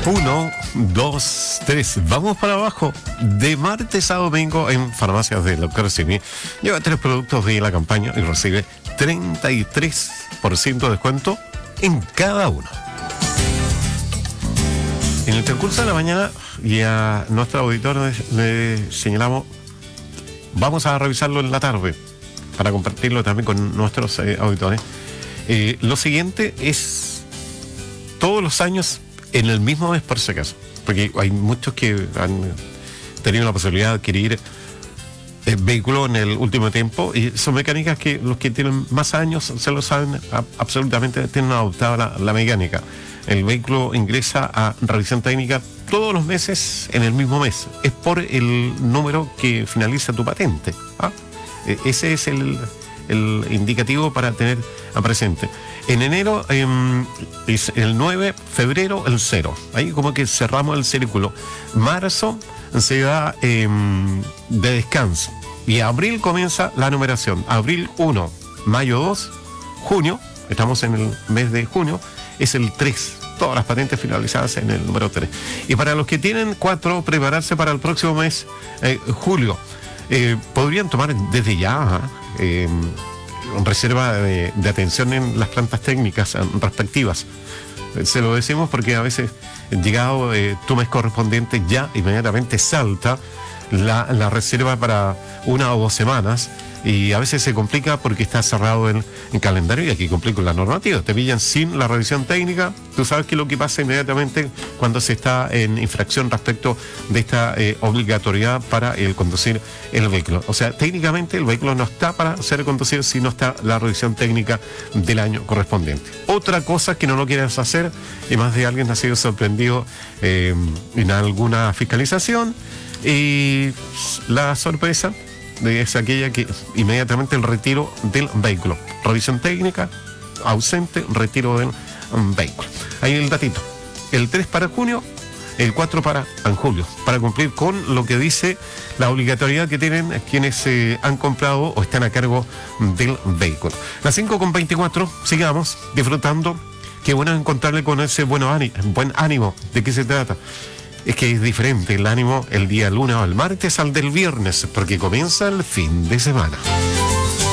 1, 2, 3. Vamos para abajo. De martes a domingo en Farmacias del Dr. Simi. Lleva 3 productos de la campaña y recibe 33% de descuento en cada uno. En el transcurso de la mañana y a nuestro auditor le señalamos, vamos a revisarlo en la tarde para compartirlo también con nuestros auditores. Lo siguiente es todos los años en el mismo mes, por si acaso, porque hay muchos que han tenido la posibilidad de adquirir vehículos en el último tiempo y son mecánicas que los que tienen más años se lo saben absolutamente, tienen adoptada la mecánica. El vehículo ingresa a revisión técnica todos los meses en el mismo mes. Es por el número que finaliza tu patente. Ese es el indicativo para tener presente. En enero es el 9, febrero el 0. Ahí como que cerramos el círculo. Marzo se da de descanso. Y abril comienza la numeración. Abril 1, mayo 2, junio, estamos en el mes de junio, es el 3. Todas las patentes finalizadas en el número 3. Y para los que tienen 4, prepararse para el próximo mes, julio. Podrían tomar desde ya reserva de atención en las plantas técnicas respectivas. Se lo decimos porque a veces, llegado tu mes correspondiente, ya inmediatamente salta la reserva para 1 o 2 semanas. Y a veces se complica porque está cerrado en calendario y aquí complica la normativa. Te pillan sin la revisión técnica. Tú sabes que es lo que pasa inmediatamente cuando se está en infracción respecto de esta obligatoriedad para el conducir el vehículo. O sea, técnicamente el vehículo no está para ser conducido si no está la revisión técnica del año correspondiente. Otra cosa que no lo quieras hacer, y más de alguien ha sido sorprendido en alguna fiscalización, y la sorpresa es aquella que inmediatamente el retiro del vehículo. Revisión técnica, ausente, retiro del vehículo. Ahí el datito. El 3 para junio, el 4 para julio, para cumplir con lo que dice la obligatoriedad que tienen quienes han comprado o están a cargo del vehículo. Las 5:24, sigamos disfrutando. Qué bueno encontrarle con ese buen ánimo. ¿De qué se trata? Es que es diferente el ánimo el día lunes o el martes al del viernes, porque comienza el fin de semana.